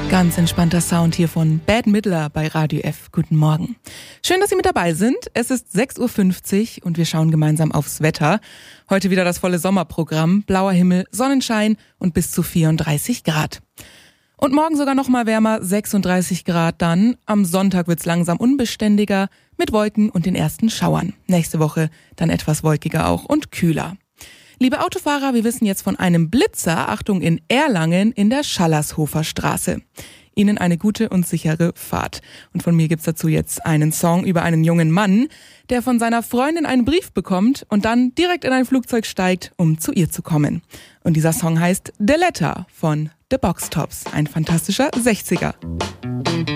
Ganz entspannter Sound hier von Bad Midler bei Radio F. Guten Morgen. Schön, dass Sie mit dabei sind. Es ist 6.50 Uhr und wir schauen gemeinsam aufs Wetter. Heute wieder das volle Sommerprogramm. Blauer Himmel, Sonnenschein und bis zu 34 Grad. Und morgen sogar noch mal wärmer, 36 Grad dann. Am Sonntag wird's langsam unbeständiger mit Wolken und den ersten Schauern. Nächste Woche dann etwas wolkiger auch und kühler. Liebe Autofahrer, wir wissen jetzt von einem Blitzer, Achtung, in Erlangen in der Schallershofer Straße. Ihnen eine gute und sichere Fahrt. Und von mir gibt's dazu jetzt einen Song über einen jungen Mann, der von seiner Freundin einen Brief bekommt und dann direkt in ein Flugzeug steigt, um zu ihr zu kommen. Und dieser Song heißt The Letter von The Box Tops, ein fantastischer 60er.